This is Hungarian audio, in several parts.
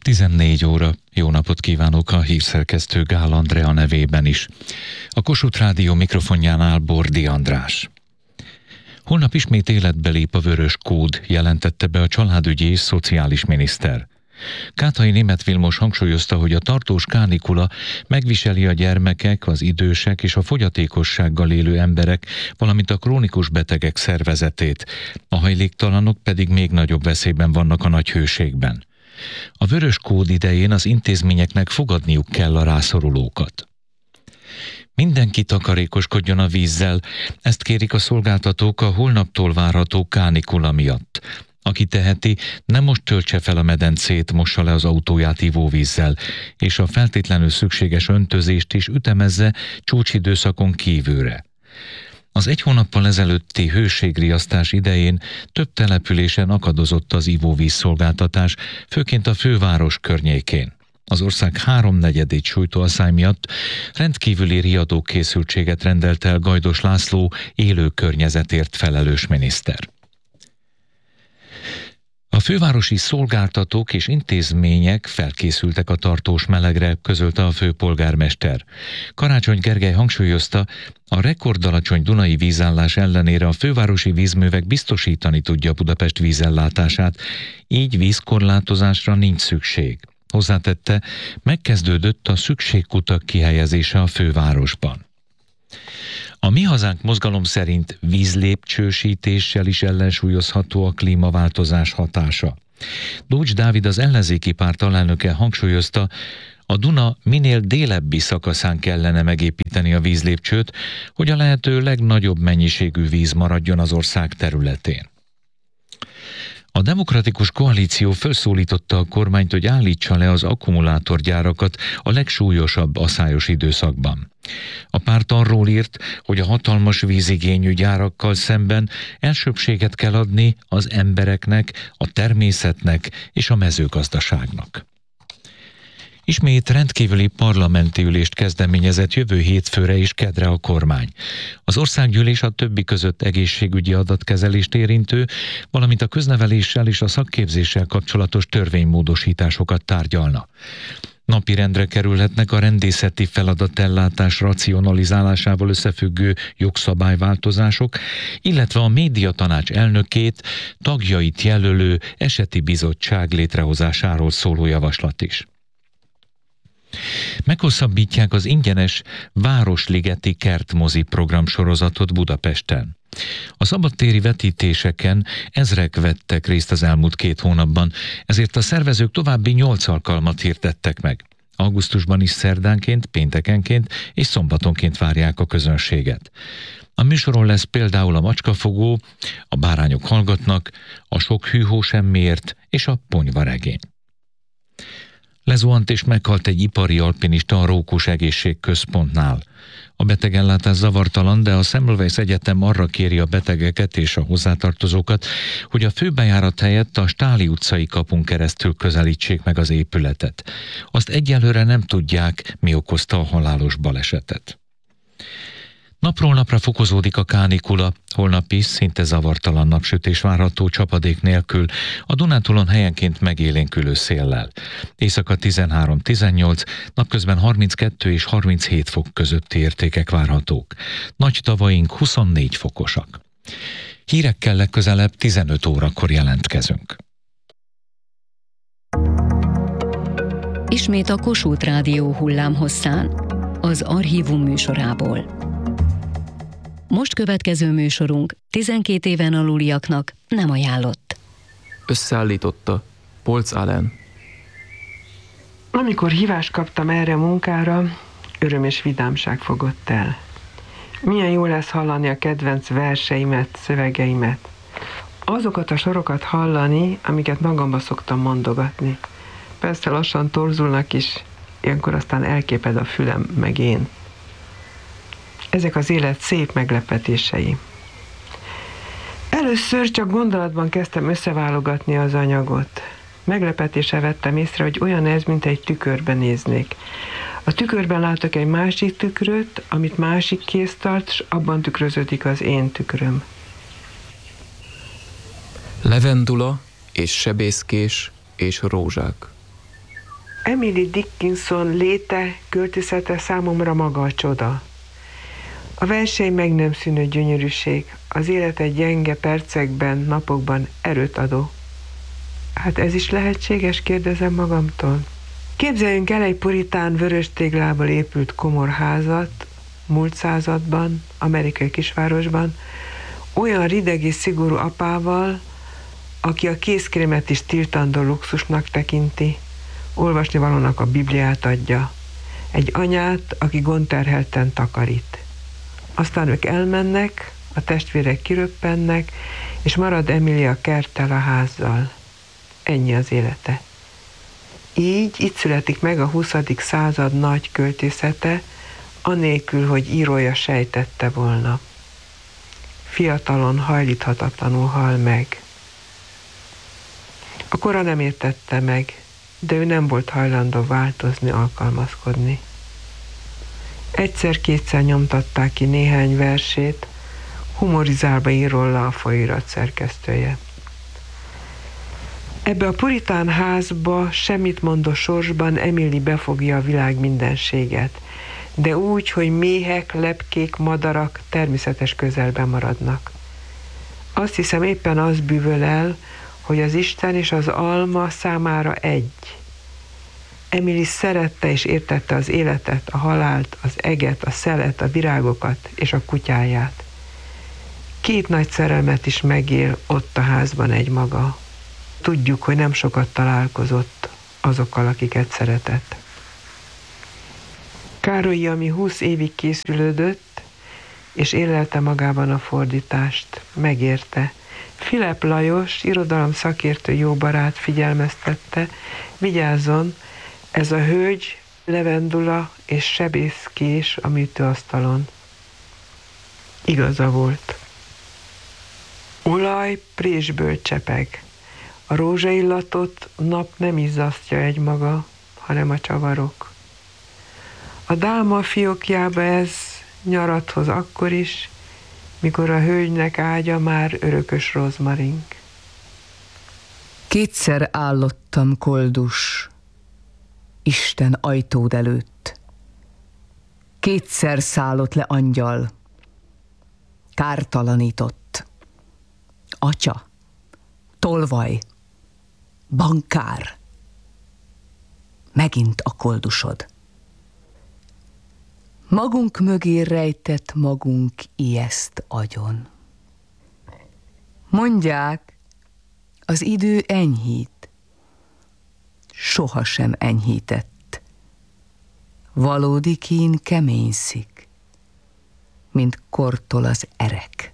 14 óra. Jó napot kívánok a hírszerkesztő Gál Andrea nevében is. A Kossuth Rádió mikrofonjánál Bordi András. Holnap ismét életbe lép a vörös kód, jelentette be a családügyi és szociális miniszter. Kátai Németh Vilmos hangsúlyozta, hogy a tartós kánikula megviseli a gyermekek, az idősek és a fogyatékossággal élő emberek, valamint a krónikus betegek szervezetét. A hajléktalanok pedig még nagyobb veszélyben vannak a nagy hőségben. A vörös kód idején az intézményeknek fogadniuk kell a rászorulókat. Mindenki takarékoskodjon a vízzel, ezt kérik a szolgáltatók a holnaptól várható kánikula miatt. Aki teheti, ne most töltse fel a medencét, mossa le az autóját ivóvízzel, és a feltétlenül szükséges öntözést is ütemezze csúcsidőszakon kívülre. Az egy hónappal ezelőtti hőségriasztás idején több településen akadozott az ivóvízszolgáltatás, főként a főváros környékén. Az ország 3/4-ét sújtó asszály miatt rendkívüli riadókészültséget rendelt el Gajdos László élő környezetért felelős miniszter. A fővárosi szolgáltatók és intézmények felkészültek a tartós melegre, közölte a főpolgármester. Karácsony Gergely hangsúlyozta, a rekordalacsony Dunai vízállás ellenére a fővárosi vízművek biztosítani tudja Budapest vízellátását, így vízkorlátozásra nincs szükség. Hozzátette, megkezdődött a szükségkutak kihelyezése a fővárosban. A Mi Hazánk mozgalom szerint vízlépcsősítéssel is ellensúlyozható a klímaváltozás hatása. Dócs Dávid, az ellenzéki párt alelnöke hangsúlyozta, a Duna minél délebbi szakaszán kellene megépíteni a vízlépcsőt, hogy a lehető legnagyobb mennyiségű víz maradjon az ország területén. A Demokratikus Koalíció felszólította a kormányt, hogy állítsa le az akkumulátorgyárakat a legsúlyosabb aszályos időszakban. A párt arról írt, hogy a hatalmas vízigényű gyárakkal szemben elsőbbséget kell adni az embereknek, a természetnek és a mezőgazdaságnak. Ismét rendkívüli parlamenti ülést kezdeményezett jövő hétfőre és kedre a kormány. Az országgyűlés a többi között egészségügyi adatkezelést érintő, valamint a közneveléssel és a szakképzéssel kapcsolatos törvénymódosításokat tárgyalna. Napirendre kerülhetnek a rendészeti feladatellátás racionalizálásával összefüggő jogszabályváltozások, illetve a médiatanács elnökét, tagjait jelölő eseti bizottság létrehozásáról szóló javaslat is. Meghosszabbítják az ingyenes Városligeti kertmozi programsorozatot Budapesten. A szabadtéri vetítéseken ezrek vettek részt az elmúlt 2 hónapban, ezért a szervezők további 8 alkalmat hirdettek meg. Augusztusban is szerdánként, péntekenként és szombatonként várják a közönséget. A műsoron lesz például a Macskafogó, a Bárányok hallgatnak, a Sok hűhó semmiért és a Ponyvaregény. Lezuhant és meghalt egy ipari alpinista a Rókus Egészségközpontnál. A betegellátás zavartalan, de a Semmelweis Egyetem arra kéri a betegeket és a hozzátartozókat, hogy a főbejárat helyett a Stáli utcai kapun keresztül közelítsék meg az épületet. Azt egyelőre nem tudják, mi okozta a halálos balesetet. Napról napra fokozódik a kánikula, holnap is szinte zavartalan napsütés várható csapadék nélkül, a Dunántúlon helyenként megélénkülő széllel. Éjszaka 13-18, napközben 32 és 37 fok közötti értékek várhatók. Nagy tavaink 24 fokosak. Hírekkel legközelebb 15 órakor jelentkezünk. Ismét a Kossuth Rádió hullámhosszán, az Archívum műsorából. Most következő műsorunk 12 éven aluliaknak nem ajánlott. Összeállította Polc Allen. Amikor hívást kaptam erre a munkára, öröm és vidámság fogott el. Milyen jó lesz hallani a kedvenc verseimet, szövegeimet. Azokat a sorokat hallani, amiket magamba szoktam mondogatni. Persze lassan torzulnak is, ilyenkor aztán elképed a fülem, meg én. Ezek az élet szép meglepetései. Először csak gondolatban kezdtem összeválogatni az anyagot. Meglepetéssel vettem észre, hogy olyan ez, mint egy tükörben néznék. A tükörben látok egy másik tükröt, amit másik kéz tart, és abban tükröződik az én tükröm. Levendula és sebészkés és rózsák. Emily Dickinson léte, költészete számomra maga a csoda. A versei meg nem szűnő gyönyörűség, az élete gyenge percekben, napokban erőt adó. Hát ez is lehetséges, kérdezem magamtól. Képzeljünk el egy puritán vörös téglából épült komorházat, múlt században, amerikai kisvárosban, olyan rideg és szigorú apával, aki a kézkrémet is tiltandó luxusnak tekinti, olvasnivalónak a Bibliát adja, egy anyát, aki gondterhelten takarít. Aztán ők elmennek, a testvérek kiröppennek, és marad Emilia kerttel a házzal. Ennyi az élete. Így itt születik meg a 20. század nagy költészete, anélkül, hogy írója sejtette volna. Fiatalon, hajlíthatatlanul hal meg. A kora nem értette meg, de ő nem volt hajlandó változni, alkalmazkodni. Egyszer-kétszer nyomtatták ki néhány versét, humorizálva ír róla a folyóirat szerkesztője. Ebbe a puritán házba, semmit mondó sorsban Emily befogja a világ mindenséget, de úgy, hogy méhek, lepkék, madarak természetes közelben maradnak. Azt hiszem, éppen az bűvöl el, hogy az Isten és az alma számára egy. Emily szerette és értette az életet, a halált, az eget, a szelet, a virágokat és a kutyáját. Két nagy szerelmet is megél ott a házban egymaga. Tudjuk, hogy nem sokat találkozott azokkal, akiket szeretett. Károlyi, ami 20 évig készülődött, és élelte magában a fordítást, megérte. Filip Lajos, irodalom szakértő jó barát figyelmeztette, vigyázzon, ez a hölgy levendula és sebészkés a műtőasztalon. Igaza volt. Olaj présből csepeg. A rózsaillatot nap nem izzasztja egymaga, hanem a csavarok. A dálma fiókjába ez nyarat hoz akkor is, mikor a hölgynek ágya már örökös rozmarink. Kétszer állottam koldus, Isten ajtód előtt. Kétszer szállott le angyal, kártalanított. Atya, tolvaj, bankár, megint a koldusod. Magunk mögé rejtett magunk ijeszt agyon. Mondják, az idő enyhít, sohasem enyhített. Valódi kín keményszik, mint kortol az erek.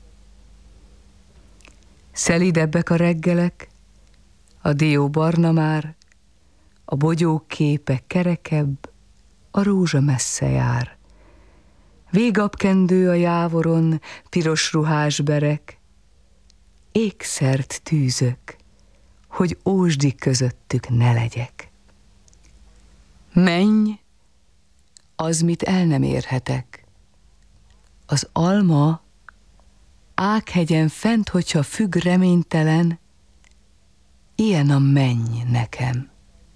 Szelidebbek a reggelek, a dió barna már, a bogyó képe kerekebb, a rózsa messze jár. Végapkendő a jávoron, piros ruhás berek, ékszert tűzök, hogy ósdi közöttük ne legyek. Menj, az, mit el nem érhetek. Az alma Ághegyen fent, hogyha függ reménytelen, ilyen a menny nekem.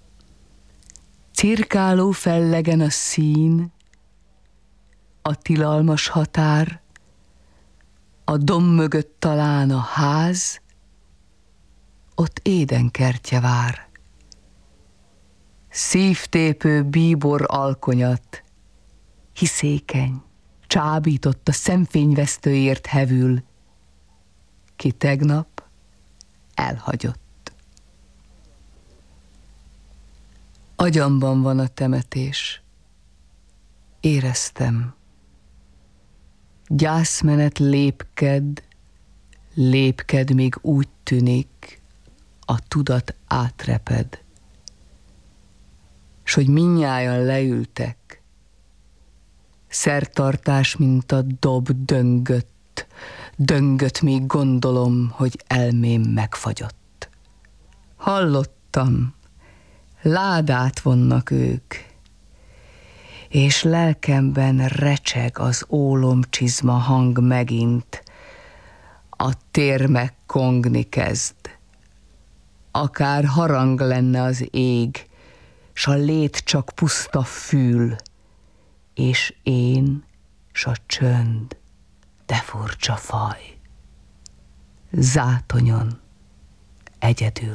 Cirkáló fellegen a szín, a tilalmas határ, a domb mögött talán a ház, ott édenkertje vár. Szívtépő bíbor alkonyat, hiszékeny, csábított a szemfényvesztőért hevül, ki tegnap elhagyott. Agyamban van a temetés, éreztem. Gyászmenet lépked, még úgy tűnik, a tudat átreped. S hogy mindnyájan leültek, szertartás, mint a dob döngött, még gondolom, hogy elmém megfagyott. Hallottam, ládát vonnak ők, és lelkemben recseg az ólomcsizma hang megint, a tér megkongni kezd. Akár harang lenne az ég, s a lét csak puszta fül, és én, s a csönd, de furcsa faj. Zátonyon, egyedül.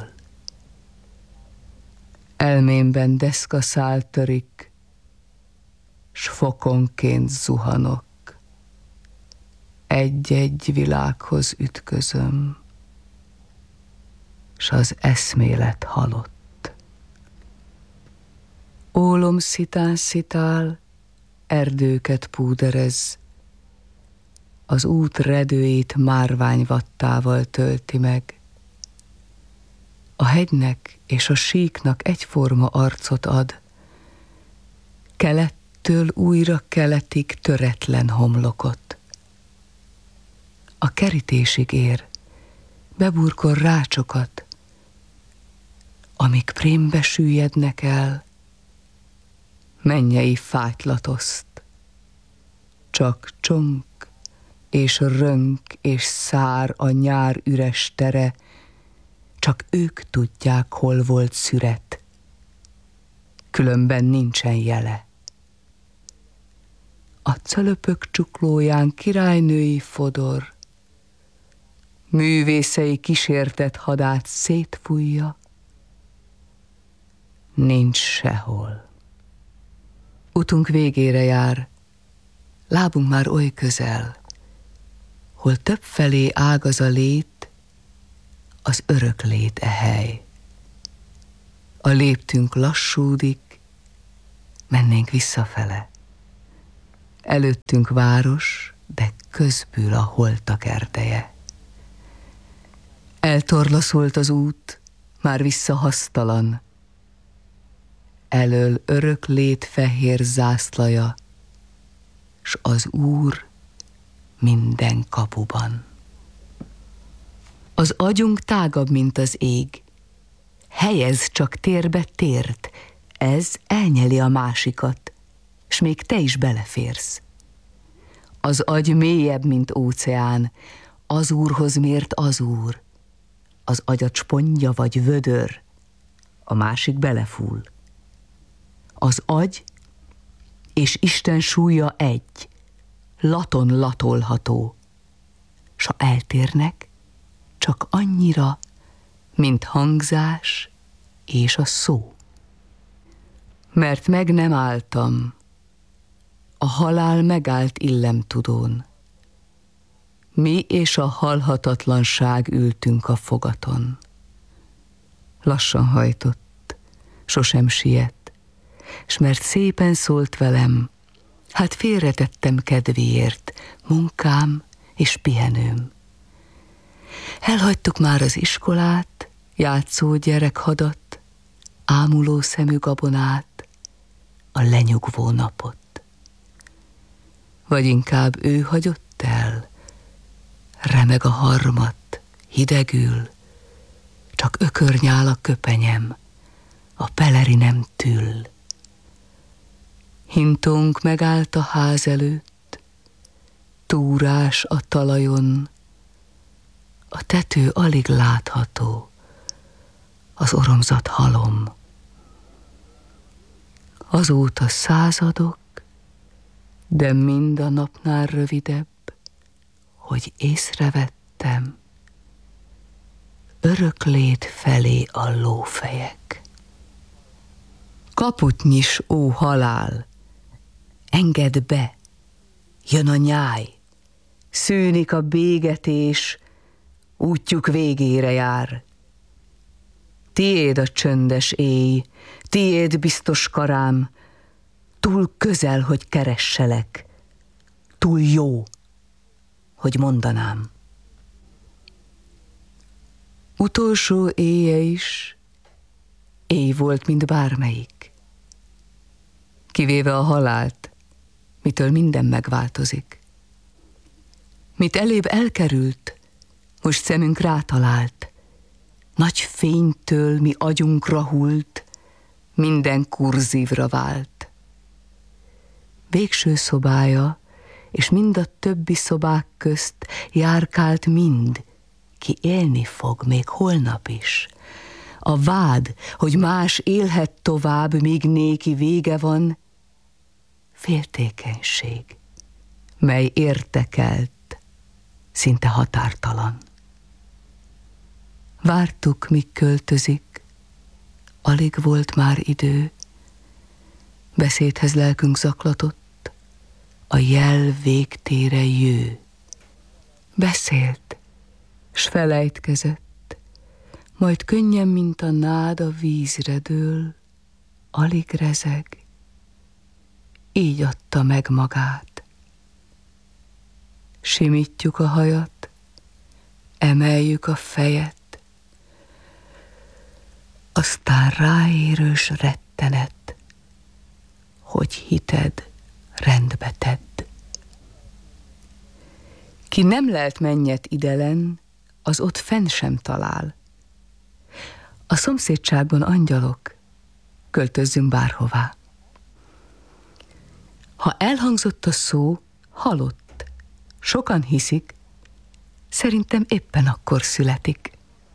Elmémben deszkaszál törik, s fokonként zuhanok. Egy-egy világhoz ütközöm, s az eszmélet halott. Ólom szitán szitál, erdőket púderez, az út redőjét márványvattával tölti meg. A hegynek és a síknak egyforma arcot ad, kelettől újra keletig töretlen homlokot. A kerítésig ér, beburkol rácsokat, amik prémbe süllyednek el, mennyei fátylatoszt. Csak csonk és rönk és szár a nyár üres tere, csak ők tudják, hol volt szüret, különben nincsen jele. A cölöpök csuklóján királynői fodor, művészei kísértett hadát szétfújja, nincs sehol. Utunk végére jár, lábunk már oly közel, hol többfelé ágaz a lét, az örök lét e hely. A léptünk lassúdik, mennénk visszafele. Előttünk város, de közbül a holtak erdeje. Eltorlaszolt az út, már visszahasztalan. Elől örök lét fehér zászlaja, s az Úr minden kapuban. Az agyunk tágabb, mint az ég. Helyez csak térbe tért, ez elnyeli a másikat, s még te is beleférsz. Az agy mélyebb, mint óceán, az Úrhoz mért az Úr. Az agyad spondja vagy vödör, a másik belefúl. Az agy és Isten súlya egy, laton latolható, s ha eltérnek, csak annyira, mint hangzás és a szó. Mert meg nem álltam, a halál megállt illemtudón. Mi és a halhatatlanság ültünk a fogaton. Lassan hajtott, sosem siet, s mert szépen szólt velem, hát félretettem kedvéért munkám és pihenőm. Elhagytuk már az iskolát, játszó gyerekhadat, ámuló szemű gabonát, a lenyugvó napot. Vagy inkább ő hagyott el, remeg a harmat, hidegül, csak ökörnyál a köpenyem, a pelerinem tül. Hintónk megállt a ház előtt, túrás a talajon, a tető alig látható, az oromzat halom. Azóta századok, de mind a napnál rövidebb, hogy észrevettem, örök lét felé a lófejek. Kaput nyis, ó halál, engedd be, jön a nyáj, szűnik a bégetés, útjuk végére jár. Tiéd a csöndes éj, tiéd biztos karám, túl közel, hogy keresselek, túl jó, hogy mondanám. Utolsó éje is éj volt, mint bármelyik. Kivéve a halált, mitől minden megváltozik. Mit elébb elkerült, most szemünk rátalált. Nagy fénytől mi agyunkra hult, minden kurzívra vált. Végső szobája és mind a többi szobák közt járkált mind, ki élni fog még holnap is. A vád, hogy más élhet tovább, míg néki vége van, féltékenység, mely értekelt, szinte határtalan. Vártuk, míg költözik, alig volt már idő, beszédhez lelkünk zaklatott, a jel végtére jő. Beszélt, s felejtkezett, majd könnyen, mint a nád a vízre dől, alig rezeg, így adta meg magát. Simítjuk a hajat, emeljük a fejet, aztán ráérős rettenet, hogy hited rendbe tedd. Ki nem lelt mennyet idelen, az ott fenn sem talál. A szomszédságban angyalok, költözzünk bárhová. Ha elhangzott a szó, halott, sokan hiszik, szerintem éppen akkor születik.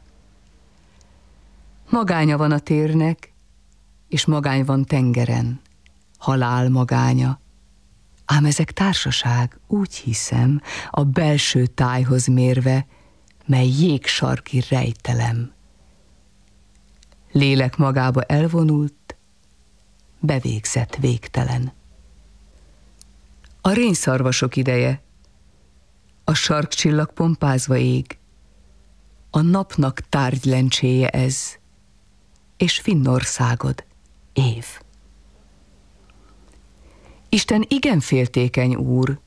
Magánya van a térnek, és magány van tengeren, halál magánya. Ám ezek társaság, úgy hiszem, a belső tájhoz mérve, mely jégsarki rejtelem. Lélek magába elvonult, bevégzett végtelen. A rénszarvasok ideje, a sarkcsillag pompázva ég, a napnak tárgylencséje ez, és Finnországod év. Isten igen féltékeny úr,